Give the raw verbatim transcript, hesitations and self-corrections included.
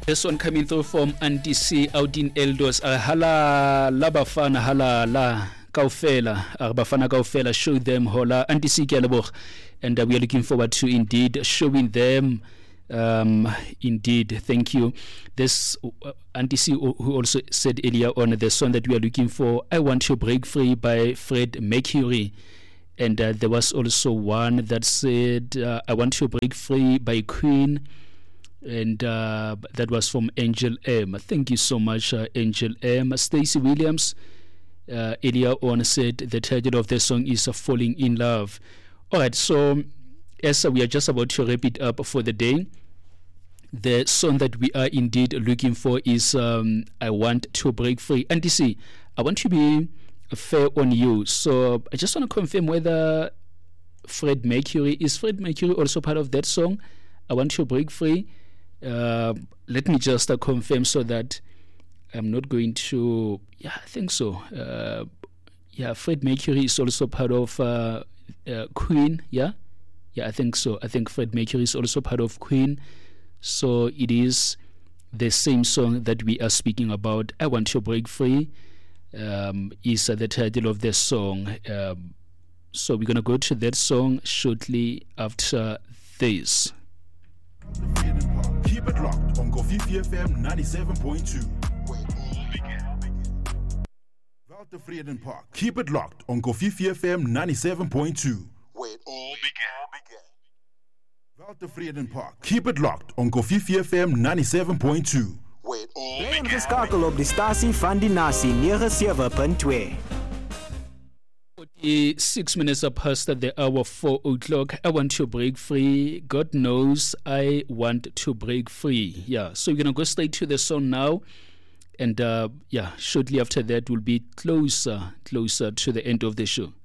This one coming through from Auntie C out in Eldos. Uh, hala la bafana hala la kaufela. Uh, bafana kaufela. Show them hola Auntie C Keleboch. And uh, we are looking forward to indeed showing them. Um, indeed, thank you. This uh, Auntie C who also said earlier on the song that we are looking for, I Want to Break Free by Fred Mercury. And uh, there was also one that said, uh, I Want to Break Free by Queen. And uh, that was from Angel M. Thank you so much, uh, Angel M. Stacey Williams uh, earlier on said the title of the song is uh, Falling in Love. All right, so as uh, we are just about to wrap it up for the day, the song that we are indeed looking for is um, I Want to Break Free. And you see, I want to be fair on you. So I just want to confirm whether Fred Mercury, is Fred Mercury also part of that song, I Want to Break Free? Uh, let me just uh, confirm so that I'm not going to. Yeah, I think so. Uh, yeah, Fred Mercury is also part of uh, uh, Queen. Yeah, yeah, I think so. I think Fred Mercury is also part of Queen. So it is the same song that we are speaking about. I Want to Break Free um, is uh, the title of the song. Um, so we're gonna go to that song shortly after this. Keep it locked on Kofifi F M ninety-seven point two. Wouter Vreden Park. Keep it locked on Kofifi F M ninety-seven point two. Where it all began. Wouter Vreden Park. Keep it locked on Kofifi F M ninety-seven point two. Where it all began. Ingeskakel op die stasie van die nasie nine seven punt two. Six minutes are past the hour four o'clock. I want to break free. God knows I want to break free. Yeah, so we're gonna go straight to the song now, and uh, yeah, shortly after that we'll be closer, closer to the end of the show.